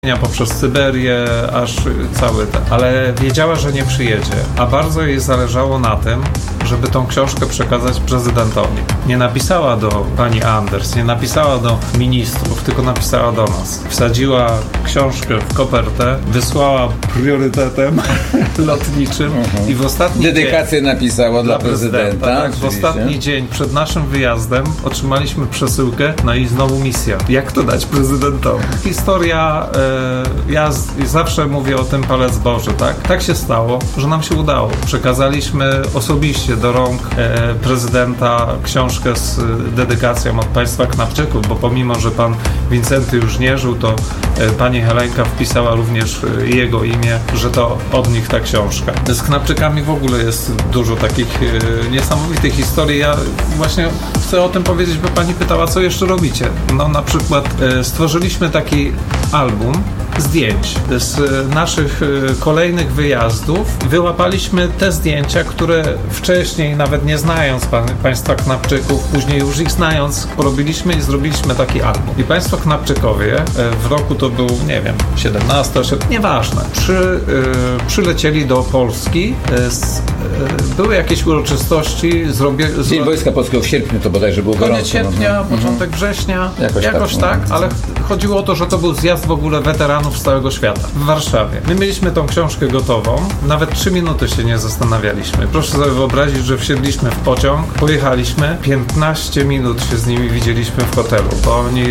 poprzez Syberię, aż cały ten. Ale wiedziała, że nie przyjedzie, a bardzo jej zależało na tym, żeby tą książkę przekazać prezydentowi. Nie napisała do pani Anders, nie napisała do ministrów, tylko napisała do nas. Wsadziła książkę w kopertę, wysłała priorytetem lotniczym i w ostatni dedykację napisała dla prezydenta. Tak, w ostatni dzień przed naszym wyjazdem otrzymaliśmy przesyłkę, no i znowu misja. Jak to dać prezydentowi? Historia, ja zawsze mówię o tym palec Boży, tak? Tak się stało, że nam się udało. Przekazaliśmy osobiście do rąk prezydenta książkę z dedykacją od państwa Knapczyków, bo pomimo, że pan Wincenty już nie żył, to pani Helenka wpisała również jego imię, że to od nich ta książka. Z Knapczykami w ogóle jest dużo takich niesamowitych historii. Ja właśnie chcę o tym powiedzieć, bo pani pytała, co jeszcze robicie. No na przykład stworzyliśmy taki album zdjęć z naszych kolejnych wyjazdów. Wyłapaliśmy te zdjęcia, które wcześniej, nawet nie znając państwa Knapczyków, później już ich znając, porobiliśmy i zrobiliśmy taki album. I państwo Knapczykowie w roku to był, nie wiem, 17, nieważne, przylecieli do Polski, były jakieś uroczystości, Dzień Wojska Polskiego w sierpniu to bodajże był gorąco. Koniec sierpnia, początek września, jakoś tak, ale chodziło o to, że to był zjazd w ogóle weteranów z całego świata w Warszawie. My mieliśmy tą książkę gotową, nawet 3 minuty się nie zastanawialiśmy. Proszę sobie wyobrazić, że wsiedliśmy w pociąg, pojechaliśmy, 15 minut się z nimi widzieliśmy w hotelu, bo oni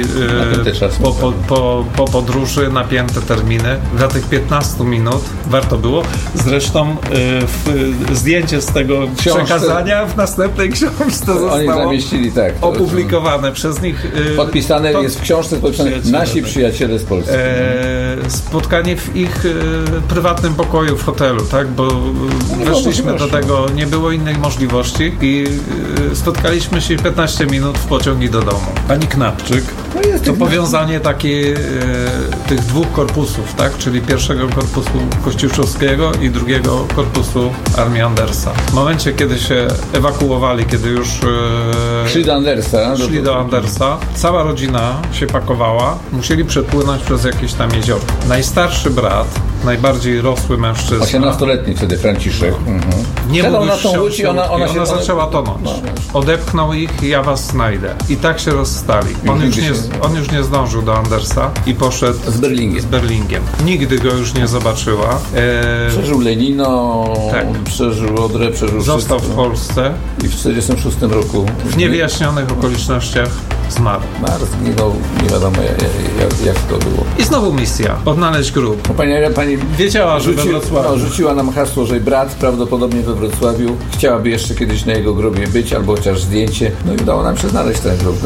po podróży napięte terminy. Dla tych 15 minut warto było. Zresztą zdjęcie z tego przekazania w następnej książce zostało oni zamieścili, tak, opublikowane przez nich. Podpisane jest w książce podpisane nasi przyjaciele z Polski. Spotkanie w ich prywatnym pokoju w hotelu, tak? Bo weszliśmy do tego, nie było innej możliwości i spotkaliśmy się 15 minut w pociągu do domu. Pani Knapczyk, to powiązanie takie tych dwóch korpusów, tak? Czyli pierwszego korpusu Kościuszowskiego i drugiego korpusu Armii Andersa. W momencie, kiedy się ewakuowali, kiedy już szli do Andersa, cała rodzina się pakowała, musieli przepłynąć przez jakieś tam jezioro. Najstarszy brat, najbardziej rosły mężczyzna, 18-letni wtedy Franciszek. Nie mógł na tą łódź i ona zaczęła tonąć. Odepchnął ich, ja was znajdę. I tak się rozstali. On już nie zdążył do Andersa i poszedł z Berlingiem. Nigdy go już nie zobaczyła. Przeżył Lenino, przeżył Odrę, został w Polsce i w 1946 roku w niewyjaśnionych okolicznościach zmarł. Zginął, nie wiadomo jak to było. I znowu misja. Odnaleźć grób. Pani wiedziała, że we Wrocławiu. Rzuciła nam hasło, że brat prawdopodobnie we Wrocławiu chciałaby jeszcze kiedyś na jego grobie być, albo chociaż zdjęcie. No i udało nam się znaleźć ten grób.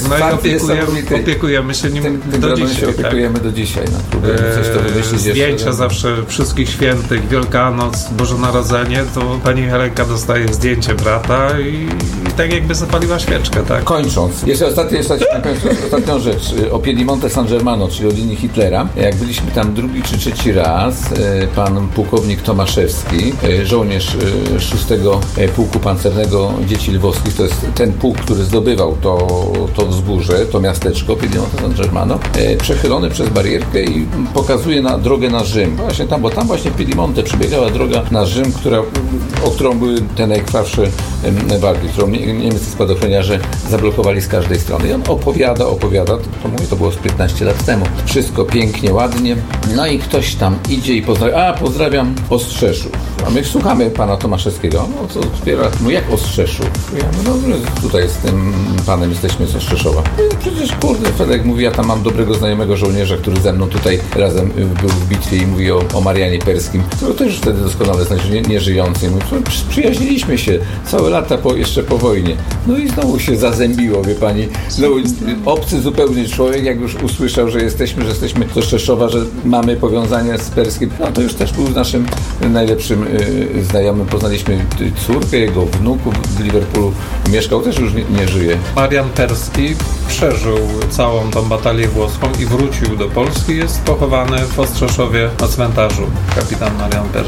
I opiekujemy się nim do dzisiaj. Się opiekujemy do dzisiaj. Zdjęcia zawsze wszystkich świętych, Wielkanoc, Boże Narodzenie, to pani Helenka dostaje zdjęcie brata i tak jakby zapaliła świeczkę, tak? Kończąc, jeszcze ostatnią rzecz o Piedimonte San Germano, czyli o linii Hitlera. Jak byliśmy tam drugi czy trzeci raz, pan pułkownik Tomaszewski, żołnierz 6 Pułku Pancernego Dzieci Lwowskich, to jest ten pułk, który zdobywał to wzgórze, to miasteczko Piedimonte San Germano, przechylony przez barierkę i pokazuje na drogę na Rzym. Właśnie tam, bo tam właśnie w Piedimonte przebiegała droga na Rzym, o którą były te najkrwawsze walki, którą niemieccy spadochroniarze zablokowali z każdej strony. I on opowiada, to mówię, to było z 15 lat temu. Wszystko pięknie, ładnie. No i ktoś tam idzie i pozdrawiam Ostrzeszów. A my słuchamy pana Tomaszewskiego. No co dopiero, jak Ostrzeszów? Ja tutaj z tym panem jesteśmy z Ostrzeszowa. Przecież kurde, Fedek mówi, ja tam mam dobrego znajomego żołnierza, który ze mną tutaj razem był w bitwie i mówi o Marianie Perskim, który też wtedy doskonale znaczy nieżyjący. Przyjaźniliśmy się całe lata jeszcze po wojnie. No i znowu się zazębiło, wie pani. Znowu obcy zupełnie człowiek, jak już usłyszał, że jesteśmy z Ostrzeszowa, że mamy powiązania z Perskim, no to już też był naszym najlepszym znajomym. Poznaliśmy córkę, jego wnuków w Liverpoolu. Mieszkał, też już nie żyje. Marian Perski przeżył całą tą batalię włoską i wrócił do Polski. Jest pochowany w Ostrzeszowie na cmentarzu. Kapitan Marian Perski.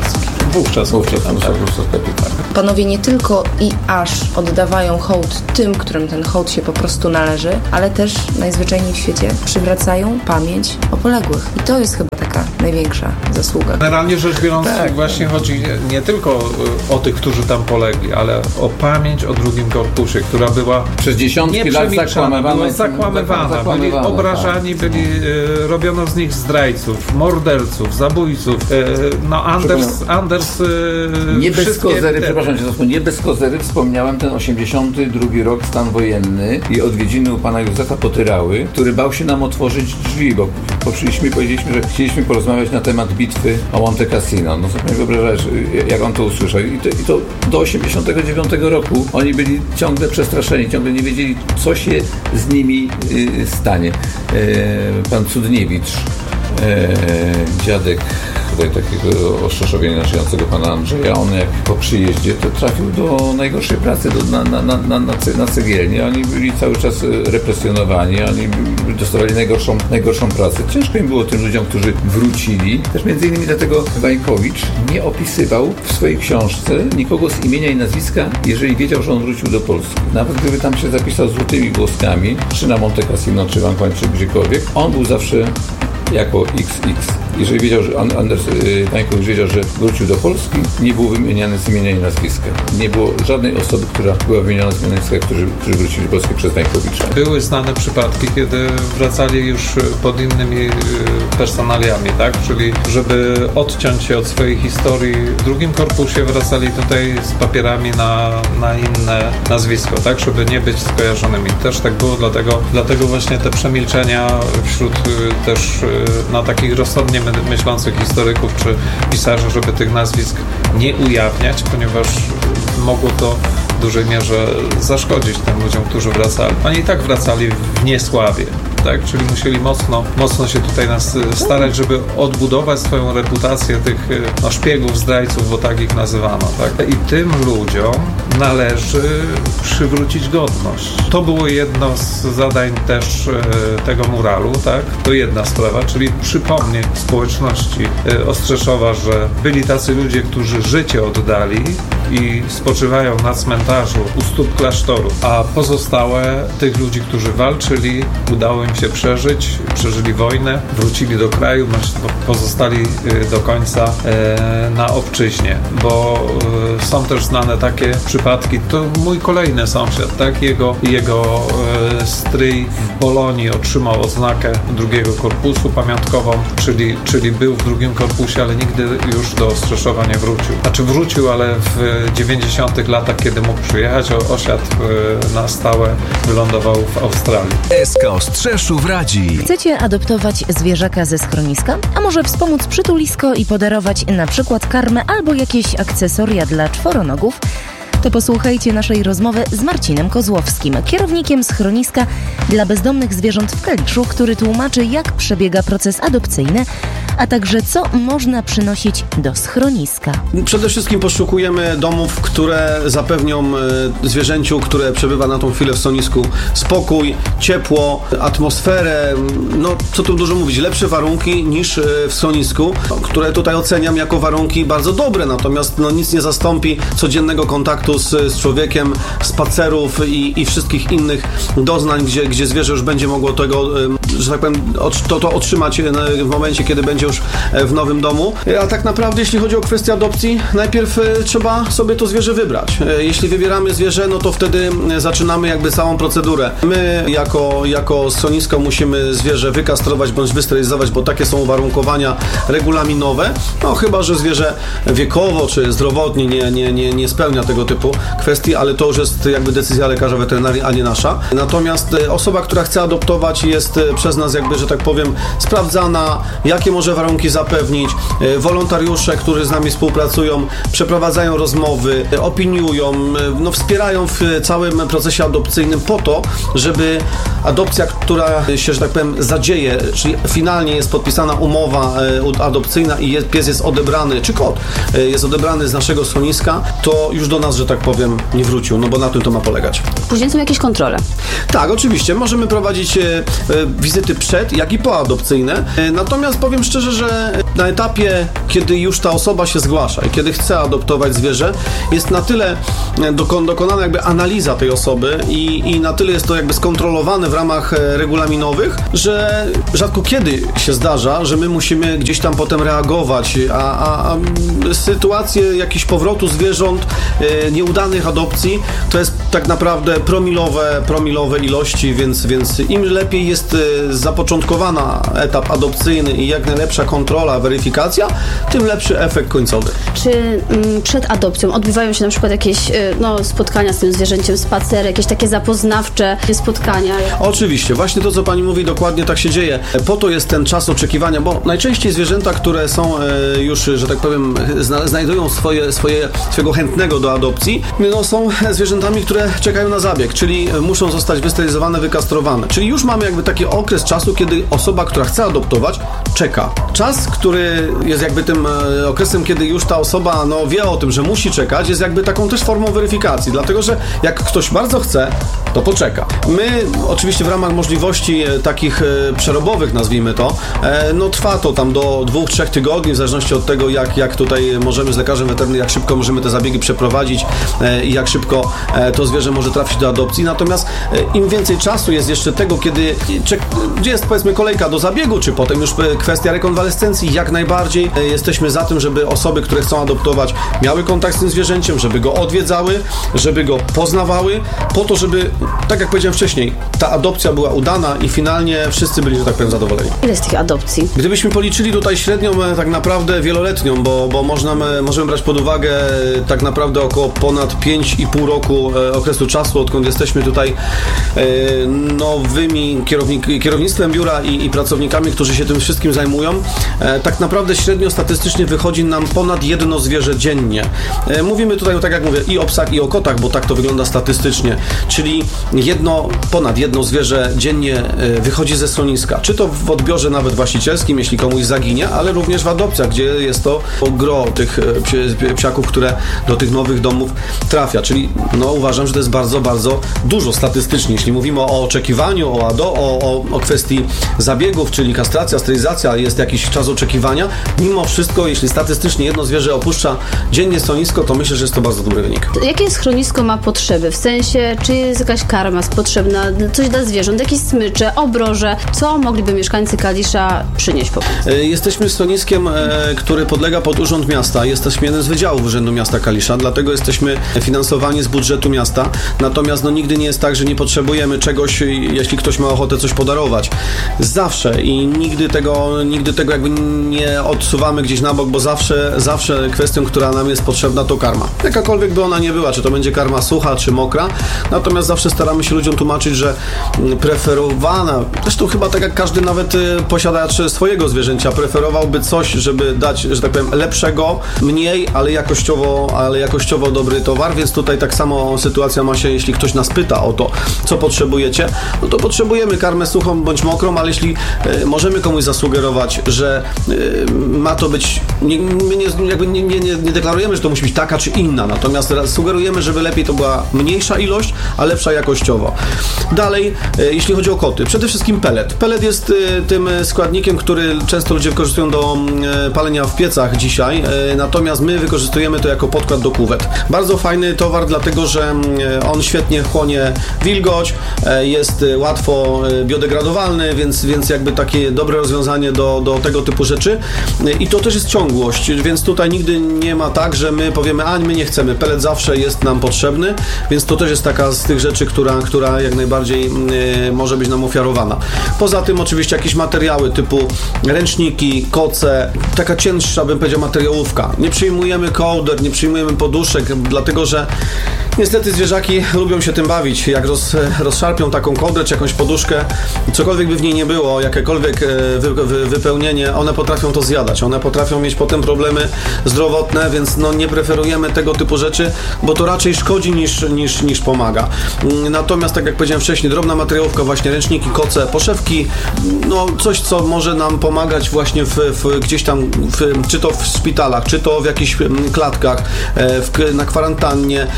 Wówczas kapitan. Panowie nie tylko i aż oddawają hołd tym, którym ten hołd się po prostu należy, ale też najzwyczajniej w świecie przywracają pamięć o poległych. I to jest chyba taka największa zasługa. Generalnie rzecz biorąc, właśnie chodzi nie tylko o tych, którzy tam polegli, ale o pamięć o drugim korpusie, która była przez dziesiątki lat zakłamywana. Byli obrażani, robiono z nich zdrajców, morderców, zabójców. Anders... Nie bez kozery, przepraszam cię, nie bez kozery wspomniałem ten 82 rok, stan wojenny i odwiedziny u pana Józefa Potyrały, który bał się nam otworzyć drzwi, bo poszliśmy i powiedzieliśmy, że chcieliśmy porozmawiać na temat bitwy o Monte Cassino. No sobie wyobrażasz, jak on to usłyszał. I to do 89 roku oni byli ciągle przestraszeni, ciągle nie wiedzieli, co się z nimi stanie. Pan Cudniewicz, dziadek tutaj takiego oszczeszowienia żyjącego pana Andrzeja, on jak po przyjeździe to trafił do najgorszej pracy, na cegielni. Oni byli cały czas represjonowani, oni dostawali najgorszą pracę. Ciężko im było tym ludziom, którzy wrócili. Też między innymi dlatego Wańkowicz nie opisywał w swojej książce nikogo z imienia i nazwiska, jeżeli wiedział, że on wrócił do Polski. Nawet gdyby tam się zapisał złotymi głoskami, czy na Monte Cassino, czy w Ankoń, czy gdziekolwiek, on był zawsze jako XX. Jeżeli wiedział, że Anders Wańkowicz wiedział, że wrócił do Polski, nie był wymieniany z imienia i nazwiska. Nie było żadnej osoby, która była wymieniona z imienia i nazwiska, którzy wrócili do Polski przez Wańkowicza. Były znane przypadki, kiedy wracali już pod innymi personaliami, tak? Czyli żeby odciąć się od swojej historii w drugim korpusie, wracali tutaj z papierami na inne nazwisko, tak? Żeby nie być skojarzonymi. Też tak było, dlatego właśnie te przemilczenia wśród też takich rozsądnie myślących historyków czy pisarzy, żeby tych nazwisk nie ujawniać, ponieważ mogło to w dużej mierze zaszkodzić tym ludziom, którzy wracali. Oni i tak wracali w niesławie. Tak, czyli musieli mocno się tutaj nas starać, żeby odbudować swoją reputację tych szpiegów, zdrajców, bo tak ich nazywano. Tak? I tym ludziom należy przywrócić godność. To było jedno z zadań też tego muralu, tak? To jedna sprawa, czyli przypomnieć społeczności Ostrzeszowa, że byli tacy ludzie, którzy życie oddali i spoczywają na cmentarzu u stóp klasztoru, a pozostałe tych ludzi, którzy walczyli, udało im się przeżyli wojnę, wrócili do kraju, pozostali do końca na obczyźnie, bo są też znane takie przypadki. To mój kolejny sąsiad, tak? Jego stryj w Bolonii otrzymał odznakę drugiego korpusu pamiątkową, czyli był w drugim korpusie, ale nigdy już do Ostrzeszowa nie wrócił. Znaczy wrócił, ale w 90 latach, kiedy mógł przyjechać, osiadł na stałe, wylądował w Australii. SK Ostrzeszów radzi. Chcecie adoptować zwierzaka ze schroniska? A może wspomóc przytulisko i podarować na przykład karmę albo jakieś akcesoria dla czworonogów? To posłuchajcie naszej rozmowy z Marcinem Kozłowskim, kierownikiem schroniska dla bezdomnych zwierząt w Kaliszu, który tłumaczy, jak przebiega proces adopcyjny, a także co można przynosić do schroniska. Przede wszystkim poszukujemy domów, które zapewnią zwierzęciu, które przebywa na tą chwilę w schronisku, spokój, ciepło, atmosferę, no co tu dużo mówić, lepsze warunki niż w schronisku, które tutaj oceniam jako warunki bardzo dobre, natomiast nic nie zastąpi codziennego kontaktu z człowiekiem, spacerów i wszystkich innych doznań, gdzie zwierzę już będzie mogło tego, że tak powiem, to otrzymać w momencie, kiedy będzie już w nowym domu. A tak naprawdę, jeśli chodzi o kwestię adopcji, najpierw trzeba sobie to zwierzę wybrać. Jeśli wybieramy zwierzę, no to wtedy zaczynamy jakby całą procedurę. My jako schronisko musimy zwierzę wykastrować bądź wysterylizować, bo takie są uwarunkowania regulaminowe. No chyba że zwierzę wiekowo czy zdrowotnie nie spełnia tego typu kwestii, ale to już jest jakby decyzja lekarza weterynarii, a nie nasza. Natomiast osoba, która chce adoptować, jest przez nas jakby, że tak powiem, sprawdzana, jakie może warunki zapewnić. Wolontariusze, którzy z nami współpracują, przeprowadzają rozmowy, opiniują, wspierają w całym procesie adopcyjnym po to, żeby adopcja, która się, że tak powiem, zadzieje, czyli finalnie jest podpisana umowa adopcyjna i pies jest odebrany, czy kot jest odebrany z naszego schroniska, to już do nas, że tak powiem, nie wrócił, no bo na tym to ma polegać. Później są jakieś kontrole. Tak, oczywiście. Możemy prowadzić wizyty przed, jak i poadopcyjne. Natomiast powiem szczerze, szczerze, że na etapie, kiedy już ta osoba się zgłasza i kiedy chce adoptować zwierzę, jest na tyle dokonana jakby analiza tej osoby i na tyle jest to jakby skontrolowane w ramach regulaminowych, że rzadko kiedy się zdarza, że my musimy gdzieś tam potem reagować, a sytuacje jakichś powrotu zwierząt, nieudanych adopcji, to jest tak naprawdę promilowe ilości, więc im lepiej jest zapoczątkowana etap adopcyjny i jak najlepsza kontrola, weryfikacja, tym lepszy efekt końcowy. Czy przed adopcją odbywają się na przykład jakieś spotkania z tym zwierzęciem, spacery, jakieś takie zapoznawcze spotkania? Oczywiście, właśnie to, co pani mówi, dokładnie tak się dzieje. Po to jest ten czas oczekiwania, bo najczęściej zwierzęta, które są już, że tak powiem, znajdują swojego chętnego do adopcji, są zwierzętami, które czekają na zabieg, czyli muszą zostać wysterylizowane, wykastrowane. Czyli już mamy jakby taki okres czasu, kiedy osoba, która chce adoptować, czeka. Czas, który jest jakby tym okresem, kiedy już ta osoba wie o tym, że musi czekać, jest jakby taką też formą weryfikacji, dlatego że jak ktoś bardzo chce, to poczeka. My oczywiście w ramach możliwości takich przerobowych, nazwijmy to, trwa to tam do 2-3 tygodni, w zależności od tego, jak tutaj możemy z lekarzem weterynaryjnym, jak szybko możemy te zabiegi przeprowadzić i jak szybko to zwierzę może trafić do adopcji. Natomiast im więcej czasu jest jeszcze tego, gdzie jest powiedzmy kolejka do zabiegu, czy potem już kwestia rekonwalescencji, jak najbardziej jesteśmy za tym, żeby osoby, które chcą adoptować, miały kontakt z tym zwierzęciem, żeby go odwiedzały, żeby go poznawały, po to, żeby, tak jak powiedziałem wcześniej, ta adopcja była udana i finalnie wszyscy byli, że tak powiem, zadowoleni. Ile jest tych adopcji? Gdybyśmy policzyli tutaj średnią, tak naprawdę wieloletnią, bo możemy brać pod uwagę tak naprawdę około ponad 5,5 roku okresu czasu, odkąd jesteśmy tutaj nowymi kierownictwem biura i pracownikami, którzy się tym wszystkim zajmują. Tak naprawdę średnio statystycznie wychodzi nam ponad jedno zwierzę dziennie. Mówimy tutaj, tak jak mówię, i o psach, i o kotach, bo tak to wygląda statystycznie, czyli ponad jedno zwierzę dziennie wychodzi ze schroniska. Czy to w odbiorze nawet właścicielskim, jeśli komuś zaginie, ale również w adopcjach, gdzie jest to gro tych psiaków, które do tych nowych domów trafia. Czyli uważam, że to jest bardzo, bardzo dużo statystycznie. Jeśli mówimy o oczekiwaniu, o kwestii zabiegów, czyli kastracja, sterylizacja, jest jakiś czas oczekiwania. Mimo wszystko, jeśli statystycznie jedno zwierzę opuszcza dziennie schronisko, to myślę, że jest to bardzo dobry wynik. Jakie schronisko ma potrzeby? W sensie, czy jest jakaś karma potrzebna, coś dla zwierząt, jakieś smycze, obroże? Co mogliby mieszkańcy Kalisza przynieść po prostu? Jesteśmy schroniskiem, który podlega pod Urząd Miasta. Jesteśmy jeden z wydziałów Urzędu Miasta Kalisza, dlatego jesteśmy finansowani z budżetu miasta. Natomiast nigdy nie jest tak, że nie potrzebujemy czegoś, jeśli ktoś ma ochotę coś podarować. Zawsze i nigdy tego jakby nie odsuwamy gdzieś na bok, bo zawsze kwestią, która nam jest potrzebna, to karma. Jakakolwiek by ona nie była, czy to będzie karma sucha, czy mokra. Natomiast zawsze staramy się ludziom tłumaczyć, że preferowana, zresztą chyba tak jak każdy nawet posiadacz swojego zwierzęcia, preferowałby coś, żeby dać, że tak powiem, lepszego, mniej, ale jakościowo dobry towar, więc tutaj tak samo sytuacja ma się, jeśli ktoś nas pyta o to, co potrzebujecie, to potrzebujemy karmę suchą bądź mokrą, ale jeśli możemy komuś zasugerować, że ma to być, nie deklarujemy, że to musi być taka czy inna, natomiast sugerujemy, żeby lepiej to była mniejsza ilość, a lepsza jakościowo. Dalej, jeśli chodzi o koty, przede wszystkim pellet. Pellet jest tym składnikiem, który często ludzie wykorzystują do palenia w piecach dzisiaj, natomiast my wykorzystujemy to jako podkład do kuwet. Bardzo fajny towar, dlatego że on świetnie chłonie wilgoć, jest łatwo biodegradowalny, więc jakby takie dobre rozwiązanie do tego typu rzeczy. I to też jest ciągłość, więc tutaj nigdy nie ma tak, że my powiemy, my nie chcemy. Pellet zawsze jest nam potrzebny, więc to też jest taka z tych rzeczy, która jak najbardziej może być nam ofiarowana. Poza tym oczywiście jakieś materiały typu ręczniki, koce, taka cięższa, bym powiedział, materiałówka. Nie przyjmujemy kołder, nie przyjmujemy poduszek, dlatego że niestety zwierzaki lubią się tym bawić. Jak rozszarpią taką kołdrę czy jakąś poduszkę, cokolwiek by w niej nie było, jakiekolwiek wypełnienie, one potrafią to zjadać. One potrafią mieć potem problemy zdrowotne, więc nie preferujemy tego typu rzeczy, bo to raczej szkodzi niż pomaga. Natomiast, tak jak powiedziałem wcześniej, drobna materiałówka, właśnie ręczniki, koce, poszewki, coś, co może nam pomagać właśnie gdzieś tam, czy to w szpitalach, czy to w jakichś klatkach, na kwarantannie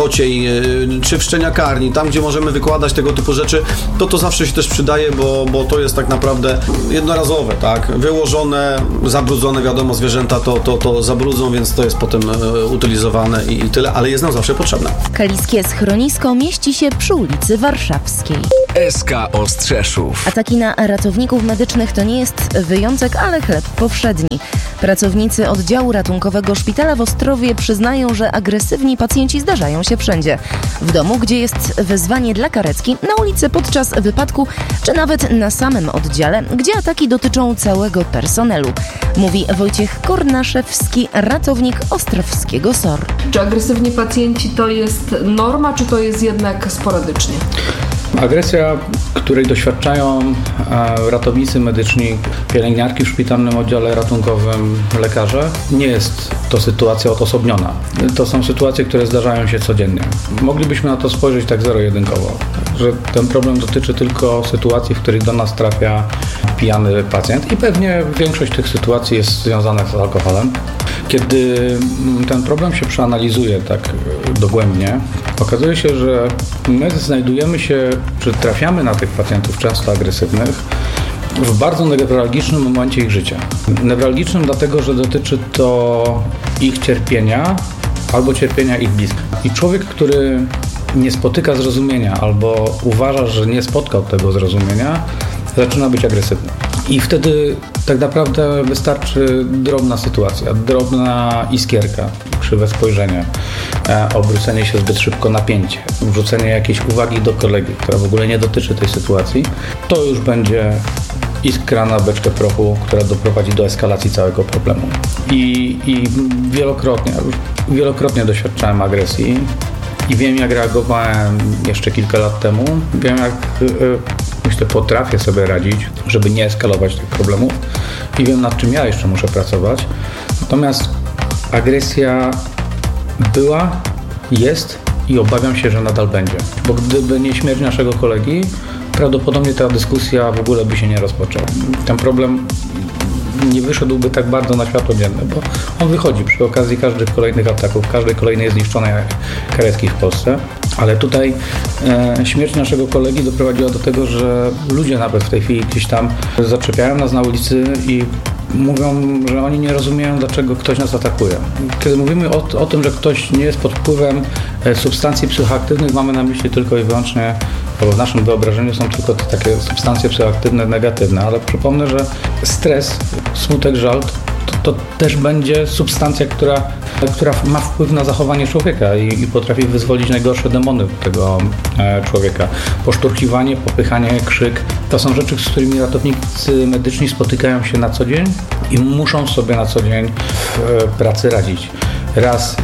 kociej, czy w szczeniakárni, tam gdzie możemy wykładać tego typu rzeczy, to zawsze się też przydaje, bo to jest tak naprawdę jednorazowe, tak? Wyłożone, zabrudzone, wiadomo, zwierzęta to zabrudzą, więc to jest potem utylizowane i tyle, ale jest nam zawsze potrzebne. Kaliskie schronisko mieści się przy ulicy Warszawskiej. SK Ostrzeszów. Ataki na ratowników medycznych to nie jest wyjątek, ale chleb powszedni. Pracownicy oddziału ratunkowego szpitala w Ostrowie przyznają, że agresywni pacjenci zdarzają się wszędzie. W domu, gdzie jest wezwanie dla karetki, na ulicy podczas wypadku, czy nawet na samym oddziale, gdzie ataki dotyczą całego personelu. Mówi Wojciech Kornaszewski, ratownik ostrowskiego SOR. Czy agresywni pacjenci to jest norma, czy to jest jednak sporadycznie? Agresja, której doświadczają ratownicy medyczni, pielęgniarki w szpitalnym oddziale ratunkowym, lekarze, nie jest to sytuacja odosobniona. To są sytuacje, które zdarzają się codziennie. Moglibyśmy na to spojrzeć tak zero-jedynkowo, że ten problem dotyczy tylko sytuacji, w których do nas trafia pijany pacjent i pewnie większość tych sytuacji jest związana z alkoholem. Kiedy ten problem się przeanalizuje tak dogłębnie, okazuje się, że my znajdujemy się, czy trafiamy na tych pacjentów często agresywnych w bardzo newralgicznym momencie ich życia. Newralgicznym dlatego, że dotyczy to ich cierpienia albo cierpienia ich bliskich. I człowiek, który nie spotyka zrozumienia albo uważa, że nie spotkał tego zrozumienia, zaczyna być agresywny. I wtedy tak naprawdę wystarczy drobna sytuacja, drobna iskierka, krzywe spojrzenie, obrócenie się zbyt szybko napięcie, wrzucenie jakiejś uwagi do kolegi, która w ogóle nie dotyczy tej sytuacji, to już będzie iskra na beczkę prochu, która doprowadzi do eskalacji całego problemu. I wielokrotnie doświadczałem agresji i wiem, jak reagowałem jeszcze kilka lat temu, wiem, jak myślę, potrafię sobie radzić, żeby nie eskalować tych problemów i wiem, nad czym ja jeszcze muszę pracować. Natomiast agresja była, jest i obawiam się, że nadal będzie. Bo gdyby nie śmierć naszego kolegi, prawdopodobnie ta dyskusja w ogóle by się nie rozpoczęła. Ten problem nie wyszedłby tak bardzo na światło dzienne, bo on wychodzi przy okazji każdych kolejnych ataków, każdej kolejnej zniszczonej karetki w Polsce. Ale tutaj śmierć naszego kolegi doprowadziła do tego, że ludzie nawet w tej chwili gdzieś tam zaczepiają nas na ulicy i mówią, że oni nie rozumieją, dlaczego ktoś nas atakuje. Kiedy mówimy o tym, że ktoś nie jest pod wpływem substancji psychoaktywnych, mamy na myśli tylko i wyłącznie, bo w naszym wyobrażeniu są tylko te takie substancje psychoaktywne negatywne, ale przypomnę, że stres, smutek, żal to też będzie substancja, która ma wpływ na zachowanie człowieka i potrafi wyzwolić najgorsze demony tego człowieka. Poszturchiwanie, popychanie, krzyk to są rzeczy, z którymi ratownicy medyczni spotykają się na co dzień i muszą sobie na co dzień w pracy radzić. Raz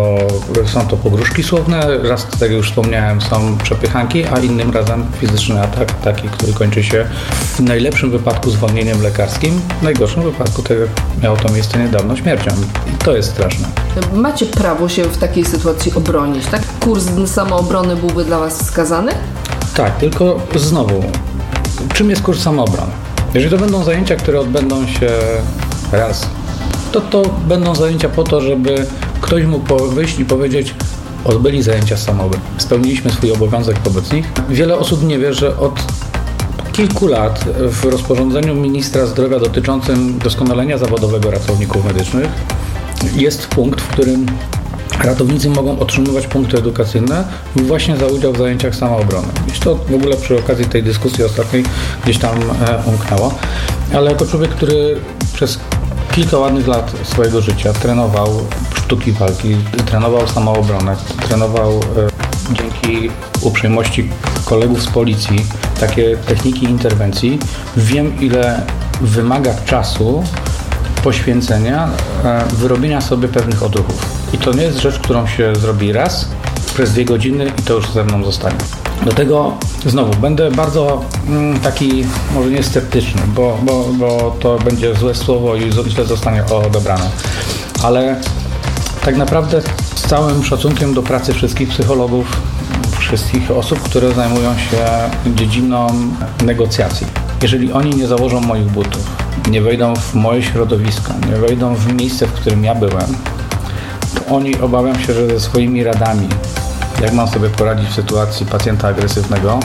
są to pogróżki słowne, raz, tak jak już wspomniałem, są przepychanki, a innym razem fizyczny atak, taki, który kończy się w najlepszym wypadku zwolnieniem lekarskim, w najgorszym wypadku, tak jak miało to miejsce niedawno, śmiercią. I to jest straszne. Macie prawo się w takiej sytuacji obronić, tak? Kurs samoobrony byłby dla Was wskazany? Tak, tylko znowu, czym jest kurs samoobrony? Jeżeli to będą zajęcia, które odbędą się raz, to będą zajęcia po to, żeby ktoś mógł wyjść i powiedzieć: odbyli zajęcia samoobrony. Spełniliśmy swój obowiązek wobec nich. Wiele osób nie wie, że od kilku lat w rozporządzeniu ministra zdrowia dotyczącym doskonalenia zawodowego ratowników medycznych jest punkt, w którym ratownicy mogą otrzymywać punkty edukacyjne właśnie za udział w zajęciach samoobrony. Gdzieś to w ogóle przy okazji tej dyskusji ostatniej gdzieś tam umknęło. Ale jako człowiek, który przez kilka ładnych lat swojego życia trenował sztuki walki, trenował samoobronę, trenował dzięki uprzejmości kolegów z policji takie techniki interwencji. Wiem, ile wymaga czasu, poświęcenia, wyrobienia sobie pewnych odruchów. I to nie jest rzecz, którą się zrobi raz, przez 2 godziny i to już ze mną zostanie. Do tego znowu będę bardzo taki, może nie sceptyczny, bo to będzie złe słowo i źle zostanie odebrane. Ale tak naprawdę z całym szacunkiem do pracy wszystkich psychologów, wszystkich osób, które zajmują się dziedziną negocjacji. Jeżeli oni nie założą moich butów, nie wejdą w moje środowisko, nie wejdą w miejsce, w którym ja byłem, to oni, obawiam się, że ze swoimi radami jak mam sobie poradzić w sytuacji pacjenta agresywnego.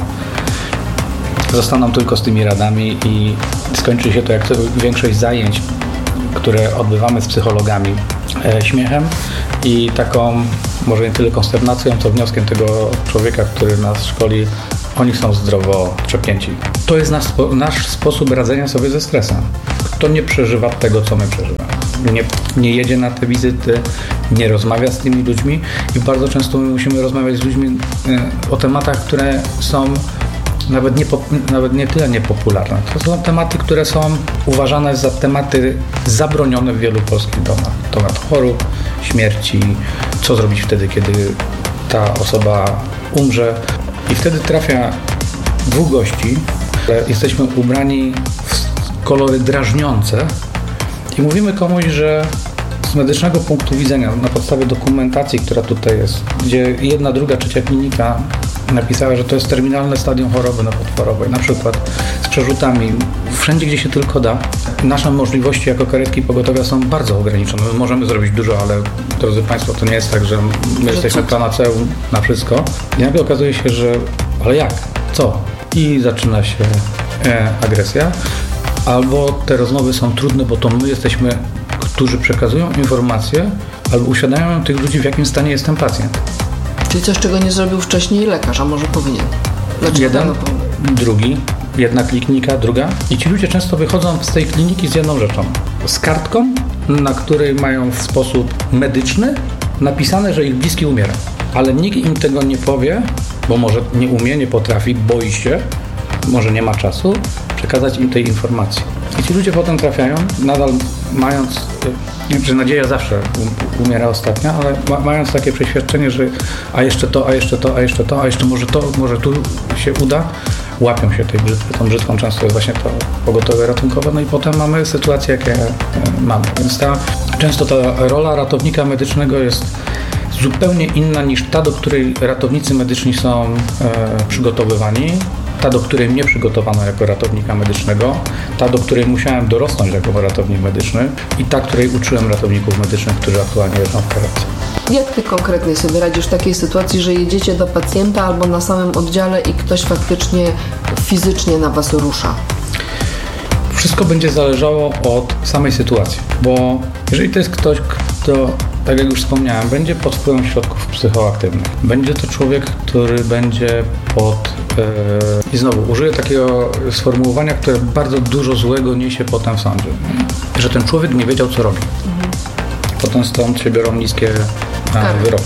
Zostaną tylko z tymi radami i skończy się to jak większość zajęć, które odbywamy z psychologami, śmiechem i taką, może nie tyle konsternacją, co wnioskiem tego człowieka, który nas szkoli, oni są zdrowo przepięci. To jest nasz sposób radzenia sobie ze stresem. Kto nie przeżywa tego, co my przeżywamy. Nie jedzie na te wizyty, nie rozmawia z tymi ludźmi i bardzo często my musimy rozmawiać z ludźmi o tematach, które są nawet nie tyle niepopularne. To są tematy, które są uważane za tematy zabronione w wielu polskich domach. Temat chorób, śmierci, co zrobić wtedy, kiedy ta osoba umrze. I wtedy trafia dwóch gości, jesteśmy ubrani w kolory drażniące i mówimy komuś, że z medycznego punktu widzenia, na podstawie dokumentacji, która tutaj jest, gdzie jedna, druga, trzecia klinika napisała, że to jest terminalne stadium choroby nowotworowej, na przykład z przerzutami, wszędzie gdzie się tylko da. Nasze możliwości jako karetki pogotowia są bardzo ograniczone. My możemy zrobić dużo, ale drodzy Państwo, to nie jest tak, że my jesteśmy panaceum na wszystko. I nagle okazuje się, że ale jak? Co? I zaczyna się agresja. Albo te rozmowy są trudne, bo to my jesteśmy, którzy przekazują informacje, albo uświadamiają tych ludzi, w jakim stanie jest ten pacjent. Czyli coś, czego nie zrobił wcześniej lekarz, a może powinien. Jeden, drugi, jedna klinika, druga. I ci ludzie często wychodzą z tej kliniki z jedną rzeczą. Z kartką, na której mają w sposób medyczny napisane, że ich bliski umiera. Ale nikt im tego nie powie, bo może nie umie, nie potrafi, boi się, może nie ma czasu przekazać im tej informacji. I ci ludzie potem trafiają, nadal mając, że nadzieja zawsze umiera ostatnia, ale mając takie przeświadczenie, że a jeszcze to, a jeszcze to, a jeszcze to, a jeszcze może tu się uda, łapią się tej brzytwy. Tą brzytwą często jest właśnie to pogotowie ratunkowe, no i potem mamy sytuację, jakie mamy. Więc często ta rola ratownika medycznego jest zupełnie inna niż ta, do której ratownicy medyczni są przygotowywani. Ta, do której mnie przygotowano jako ratownika medycznego, ta, do której musiałem dorosnąć jako ratownik medyczny i ta, której uczyłem ratowników medycznych, którzy aktualnie leżą w karetce. Jak Ty konkretnie sobie radzisz w takiej sytuacji, że jedziecie do pacjenta albo na samym oddziale i ktoś faktycznie fizycznie na Was rusza? Wszystko będzie zależało od samej sytuacji, bo jeżeli to jest ktoś, kto, tak jak już wspomniałem, będzie pod wpływem środków psychoaktywnych, będzie to człowiek, który będzie i znowu użyję takiego sformułowania, które bardzo dużo złego niesie potem w sądzie, że ten człowiek nie wiedział, co robi. Potem stąd się biorą niskie wyroki.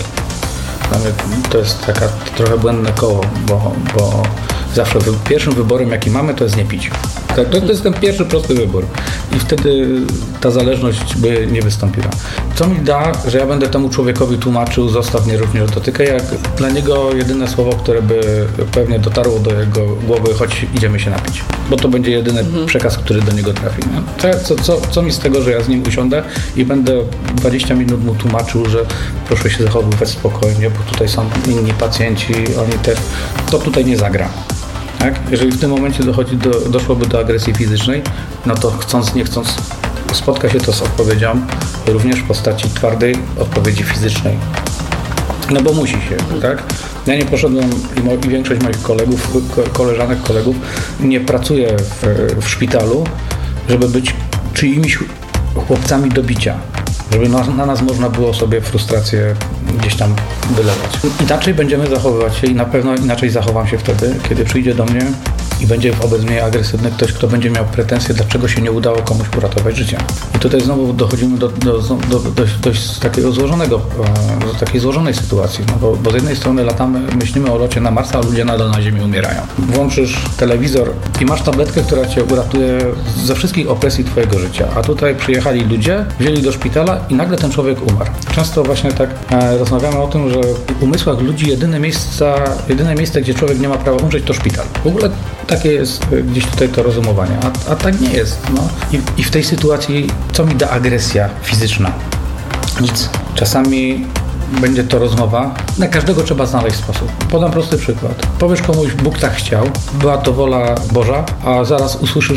To jest taka trochę błędne koło, bo zawsze pierwszym wyborem, jaki mamy, to jest nie pić. To jest ten pierwszy prosty wybór. I wtedy ta zależność by nie wystąpiła. Co mi da, że ja będę temu człowiekowi tłumaczył, zostaw mnie, również dotykaj, jak dla niego jedyne słowo, które by pewnie dotarło do jego głowy, choć idziemy się napić. Bo to będzie jedyny przekaz, który do niego trafi. Co mi z tego, że ja z nim usiądę i będę 20 minut mu tłumaczył, że proszę się zachowywać spokojnie, bo tutaj są inni pacjenci, oni też, to tutaj nie zagra. Tak? Jeżeli w tym momencie doszłoby do agresji fizycznej, no to chcąc, nie chcąc spotka się to z odpowiedzią również w postaci twardej odpowiedzi fizycznej. No bo musi się, tak? Ja nie poszedłem i większość moich koleżanek, kolegów nie pracuje w szpitalu, żeby być czyimiś chłopcami do bicia. Żeby na nas można było sobie frustrację gdzieś tam wylewać. Inaczej będziemy zachowywać się i na pewno inaczej zachowam się wtedy, kiedy przyjdzie do mnie i będzie wobec mnie agresywny ktoś, kto będzie miał pretensje, dlaczego się nie udało komuś uratować życia. I tutaj znowu dochodzimy do dość takiego takiej złożonej sytuacji, no bo z jednej strony myślimy o locie na Marsa, a ludzie nadal na Ziemi umierają. Włączysz telewizor i masz tabletkę, która cię uratuje ze wszystkich opresji twojego życia, a tutaj przyjechali ludzie, wzięli do szpitala i nagle ten człowiek umarł. Często właśnie tak rozmawiamy o tym, że w umysłach ludzi jedyne miejsce, gdzie człowiek nie ma prawa umrzeć, to szpital. W ogóle takie jest gdzieś tutaj to rozumowanie, a tak nie jest. No. I w tej sytuacji co mi da agresja fizyczna? Nic. Czasami będzie to rozmowa. Na każdego trzeba znaleźć sposób. Podam prosty przykład. Powiesz komuś, Bóg tak chciał, była to wola Boża, a zaraz usłyszysz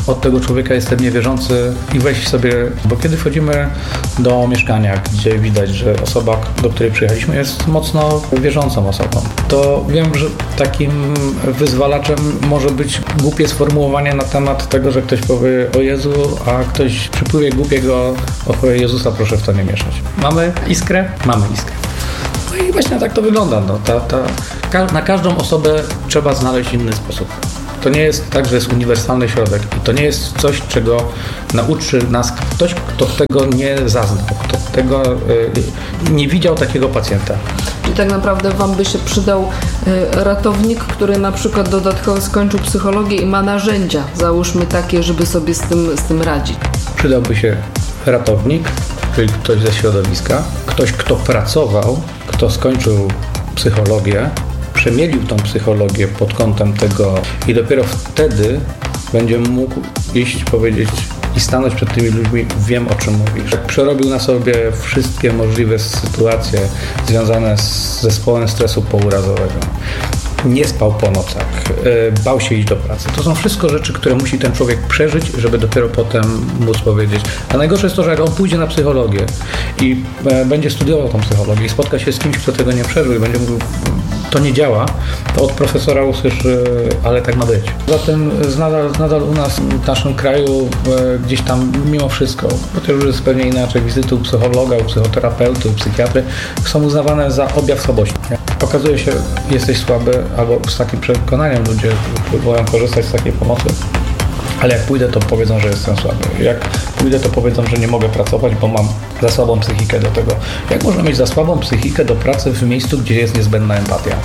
od tego człowieka jestem niewierzący i weź sobie, bo kiedy wchodzimy do mieszkania, gdzie widać, że osoba, do której przyjechaliśmy, jest mocno wierzącą osobą, to wiem, że takim wyzwalaczem może być głupie sformułowanie na temat tego, że ktoś powie o Jezu, a ktoś przypływie głupiego opowie Jezusa, proszę w to nie mieszać. Mamy iskrę? Mamy iskrę. No i właśnie tak to wygląda. No, na każdą osobę trzeba znaleźć inny sposób. To nie jest tak, że jest uniwersalny środek i to nie jest coś, czego nauczy nas ktoś, kto tego nie zaznał, kto tego nie widział takiego pacjenta. Czyli tak naprawdę Wam by się przydał ratownik, który na przykład dodatkowo skończył psychologię i ma narzędzia, załóżmy takie, żeby sobie z tym radzić. Przydałby się ratownik, czyli ktoś ze środowiska, ktoś, kto pracował, kto skończył psychologię, przemielił tą psychologię pod kątem tego i dopiero wtedy będzie mógł iść, powiedzieć i stanąć przed tymi ludźmi, wiem o czym mówisz. Jak przerobił na sobie wszystkie możliwe sytuacje związane z zespołem stresu pourazowego, nie spał po nocach, bał się iść do pracy. To są wszystko rzeczy, które musi ten człowiek przeżyć, żeby dopiero potem móc powiedzieć. A najgorsze jest to, że jak on pójdzie na psychologię i będzie studiował tą psychologię i spotka się z kimś, kto tego nie przeżył i będzie mówił, to nie działa, to od profesora usłyszy, ale tak ma być. Zatem nadal u nas, w naszym kraju, gdzieś tam mimo wszystko, bo to już jest pewnie inaczej, wizyty u psychologa, u psychoterapeuty, u psychiatry są uznawane za objaw słabości. Okazuje się, jesteś słaby, albo z takim przekonaniem ludzie próbują korzystać z takiej pomocy. Ale jak pójdę, to powiedzą, że jestem słaby. Jak pójdę, to powiedzą, że nie mogę pracować, bo mam za słabą psychikę do tego. Jak można mieć za słabą psychikę do pracy w miejscu, gdzie jest niezbędna empatia?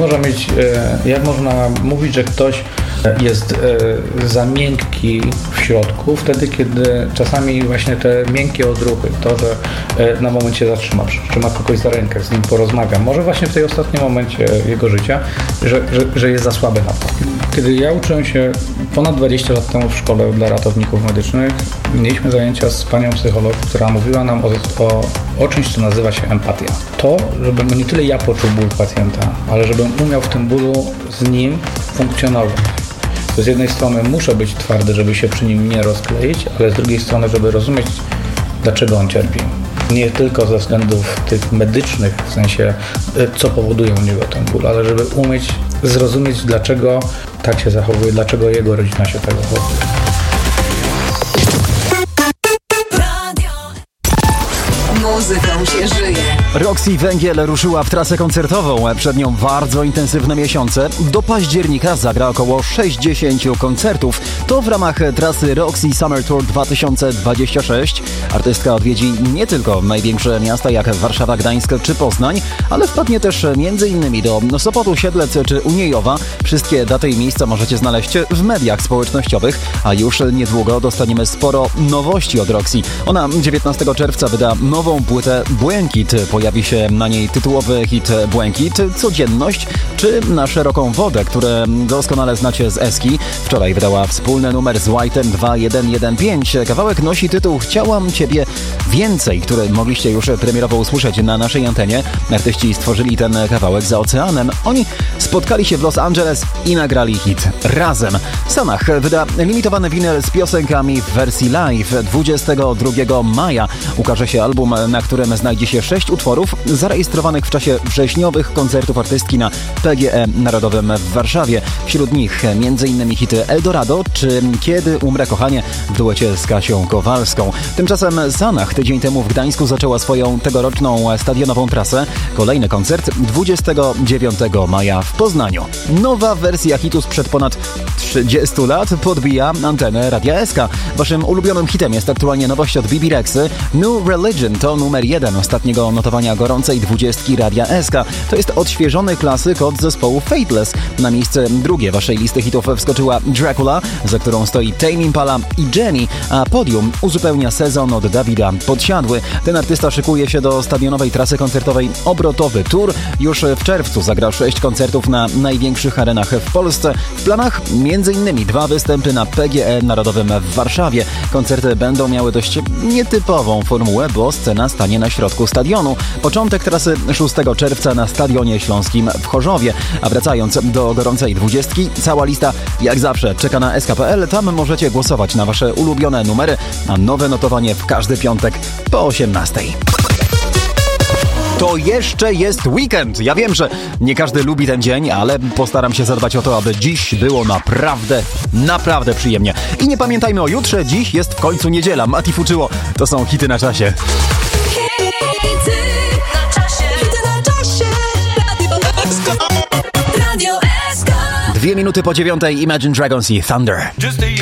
Jak można mówić, że ktoś jest za miękki w środku, wtedy, kiedy czasami właśnie te miękkie odruchy, to, że na moment się zatrzyma, trzyma kogoś za rękę, z nim porozmawia, może właśnie w tej ostatnim momencie jego życia, że jest za słaby na to. Kiedy ja uczyłem się ponad 20 lat temu w szkole dla ratowników medycznych, mieliśmy zajęcia z panią psycholog, która mówiła nam o czymś, co nazywa się empatia. To, żebym nie tyle ja poczuł ból pacjenta, ale żebym umiał w tym bólu z nim funkcjonować. Z jednej strony muszę być twardy, żeby się przy nim nie rozkleić, ale z drugiej strony, żeby rozumieć, dlaczego on cierpi. Nie tylko ze względów tych medycznych, w sensie co powoduje u niego ten ból, ale żeby umieć zrozumieć, dlaczego tak się zachowuje, dlaczego jego rodzina się tak zachowuje. Muzyką się żyje. Roxy Węgiel ruszyła w trasę koncertową. Przed nią bardzo intensywne miesiące. Do października zagra około 60 koncertów. To w ramach trasy Roxy Summer Tour 2026. Artystka odwiedzi nie tylko największe miasta jak Warszawa, Gdańsk czy Poznań, ale wpadnie też m.in. do Sopotu, Siedlec czy Uniejowa. Wszystkie daty i miejsca możecie znaleźć w mediach społecznościowych, a już niedługo dostaniemy sporo nowości od Roxy. Ona 19 czerwca wyda nową płytę Błękit. Pojawi się na niej tytułowy hit Błękit, Codzienność czy Na szeroką wodę, które doskonale znacie z Eski. Wczoraj wydała wspólny numer z White'em 2115. Kawałek nosi tytuł Chciałam Ciebie Więcej, który mogliście już premierowo usłyszeć na naszej antenie. Artyści stworzyli ten kawałek za oceanem. Oni spotkali się w Los Angeles i nagrali hit razem. Sanach wyda limitowany winyl z piosenkami w wersji live. 22 maja ukaże się album, na którym znajdzie się 6 utworów zarejestrowanych w czasie wrześniowych koncertów artystki na PGE Narodowym w Warszawie. Wśród nich m.in. hity Eldorado czy Kiedy umrę kochanie w duecie z Kasią Kowalską. Tymczasem Sanach tydzień temu w Gdańsku zaczęła swoją tegoroczną stadionową trasę. Kolejny koncert 29 maja w Poznaniu. Nowa wersja hitu sprzed ponad 30 lat podbija antenę Radia SK. Waszym ulubionym hitem jest aktualnie nowość od Bibi Rexy. New Religion to numer 1 ostatniego notowania gorącej 20 Radia SK. To jest odświeżony klasyk od zespołu Fateless. Na miejsce drugie waszej listy hitów wskoczyła Dracula, za którą stoi Tame Impala i Jenny, a podium uzupełnia Sezon od Dawida Podsiadły. Ten artysta szykuje się do stadionowej trasy koncertowej Obrotowy Tour. Już w czerwcu zagra 6 koncertów na największych arenach w Polsce. W planach m.in. 2 występy na PGE Narodowym w Warszawie. Koncerty będą miały dość nietypową formułę, bo scena stanie na środku stadionu. Początek trasy 6 czerwca na Stadionie Śląskim w Chorzowie. A wracając do gorącej 20, cała lista jak zawsze czeka na SK.pl. Tam możecie głosować na wasze ulubione numery, a nowe notowanie w każdy piątek po 18. To jeszcze jest weekend. Ja wiem, że nie każdy lubi ten dzień, ale postaram się zadbać o to, aby dziś było naprawdę przyjemnie. I nie pamiętajmy o jutrze, dziś jest w końcu niedziela. Mati Fuczyło, to są hity na czasie. Hity na czasie. Radio SK. 2 minuty po 9, Imagine Dragons i Thunder.